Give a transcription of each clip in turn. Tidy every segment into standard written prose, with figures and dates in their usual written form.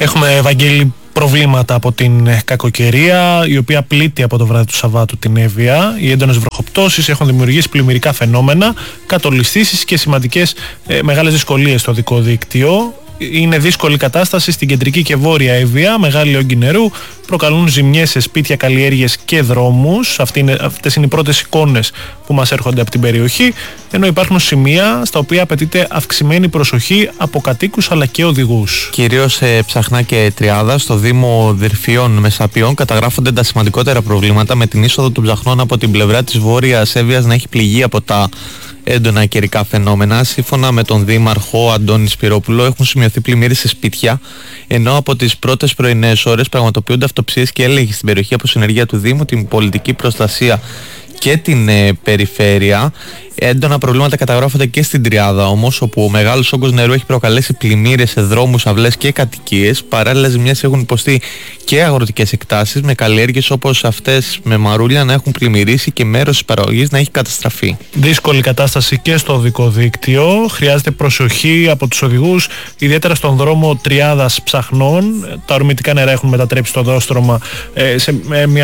Έχουμε, Ευαγγέλη, προβλήματα από την κακοκαιρία, η οποία πλήττει από το βράδυ του Σαββάτου την Εύβοια. Οι έντονες βροχοπτώσεις έχουν δημιουργήσει πλημμυρικά φαινόμενα, κατολισθήσεις και σημαντικές μεγάλες δυσκολίες στο οδικό δίκτυο. Είναι δύσκολη κατάσταση στην κεντρική και βόρεια Εύβοια, μεγάλοι όγκοι νερού προκαλούν ζημιές σε σπίτια, καλλιέργειες και δρόμους. Αυτές είναι οι πρώτες εικόνες που μας έρχονται από την περιοχή, ενώ υπάρχουν σημεία στα οποία απαιτείται αυξημένη προσοχή από κατοίκους αλλά και οδηγούς. Κυρίως σε Ψαχνά και Τριάδα, στο Δήμο Δυρφιών Μεσαπιών, καταγράφονται τα σημαντικότερα προβλήματα, με την είσοδο των ψαχνών από την πλευρά της βόρειας Εύβοιας να έχει πληγεί από τα έντονα καιρικά φαινόμενα. Σύμφωνα με τον Δήμαρχο Αντώνη Σπυρόπουλο, έχουν σημειωθεί πλημμύρες σε σπίτια, ενώ από τις πρώτες πρωινές ώρες πραγματοποιούνται αυτοψίες και έλεγχοι στην περιοχή από συνεργεία του Δήμου, την πολιτική προστασία και την περιφέρεια. Έντονα προβλήματα καταγράφονται και στην Τριάδα όμως, όπου ο μεγάλος όγκος νερού έχει προκαλέσει πλημμύρες σε δρόμους, αυλές και κατοικίες. Παράλληλα, ζημιές έχουν υποστεί και αγροτικές εκτάσεις, με καλλιέργειες όπως αυτές με μαρούλια να έχουν πλημμυρίσει και μέρος της παραγωγής να έχει καταστραφεί. Δύσκολη κατάσταση και στο οδικό δίκτυο. Χρειάζεται προσοχή από τους οδηγούς, ιδιαίτερα στον δρόμο Τριάδας Ψαχνών. Τα ορμητικά νερά έχουν μετατρέψει το οδόστρωμα σε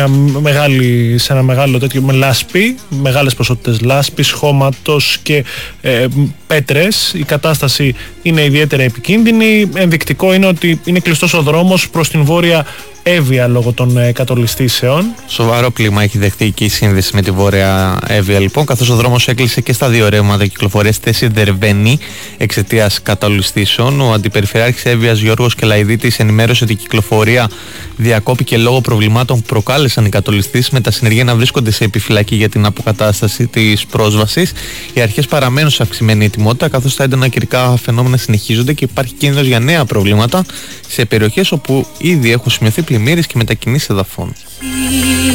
ένα μεγάλο τέτοιο με λάσπη, μεγάλες ποσότητες λάσπης, χώματος και πέτρες. Η κατάσταση είναι ιδιαίτερα επικίνδυνη. Ενδεικτικό είναι ότι είναι κλειστός ο δρόμος προς την βόρεια Εύβοια λόγω των κατολιστήσεων. Σοβαρό πλήγμα έχει δεχτεί και η σύνδεση με τη Βόρεια Εύβοια, λοιπόν, καθώς ο δρόμος έκλεισε και στα δύο ρεύματα κυκλοφορίας στη θέση Δερβένη εξαιτίας κατολιστήσεων. Ο Αντιπεριφερειάρχης Εύβοιας Γιώργος Κελαϊδίτης ενημέρωσε ότι η κυκλοφορία διακόπηκε λόγω προβλημάτων που προκάλεσαν οι κατολιστήσεις, με τα συνεργεία να βρίσκονται σε επιφυλακή για την αποκατάσταση της πρόσβασης. Οι αρχές παραμένουν σε αυξημένη ετοιμότητα, καθώς τα έντονα καιρικά φαινόμενα συνεχίζονται και υπάρχει κίνδυνος για νέα προβλήματα σε περιοχές όπου ήδη έχουν σημειωθεί πλημμύρες και μετακινήσεις εδαφών.